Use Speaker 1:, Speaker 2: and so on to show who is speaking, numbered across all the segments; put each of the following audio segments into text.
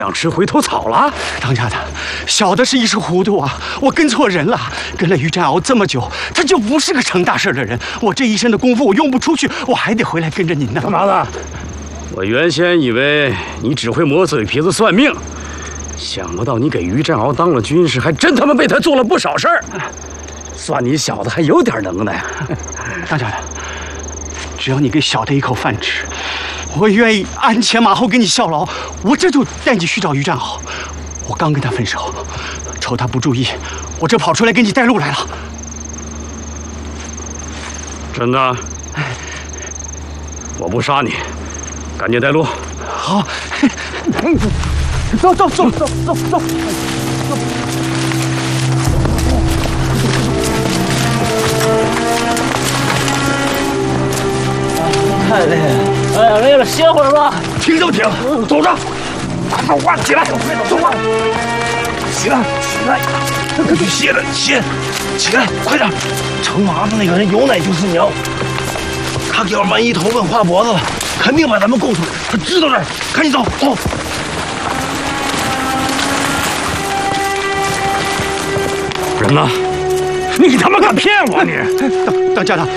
Speaker 1: 想吃回头草了？
Speaker 2: 当家的，小的是一时糊涂啊，我跟错人了。跟了于占鳌这么久，他就不是个成大事的人。我这一身的功夫我用不出去，我还得回来跟着您呢。
Speaker 3: 干嘛呢？
Speaker 1: 我原先以为你只会磨嘴皮子算命，想不到你给于占鳌当了军师，还真他妈被他做了不少事儿。算你小子还有点能耐。
Speaker 2: 当家的，只要你给小的一口饭吃，我愿意鞍前马后给你效劳。我这就带你去找于占鳌。我刚跟他分手，瞅他不注意，我这跑出来给你带路来了。
Speaker 1: 真的？我不杀你，赶紧带路。
Speaker 2: 好，走。
Speaker 3: 太累了，哎呀，累了，歇会儿吧。
Speaker 1: 停就停，走着。快快起来，走吧。起来，快去歇了，起来，快点。
Speaker 3: 程麻子那个人有奶就是娘，他要万一头问花脖子了，肯定把咱们供出来。他知道这儿，赶紧走。
Speaker 1: 人呢？你他妈敢骗我你！
Speaker 2: 当家的，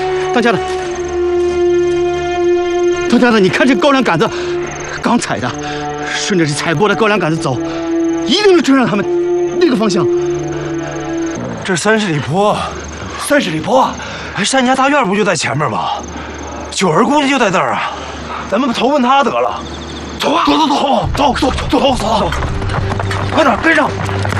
Speaker 2: 你看这高粱杆子，刚踩的，顺着这踩过的高粱杆子走，一定能追上他们那个方向。
Speaker 3: 这30里坡，30里坡，单家大院不就在前面吗？九儿估计就在这儿啊，咱们投奔他得了。走啊，走，快点跟上。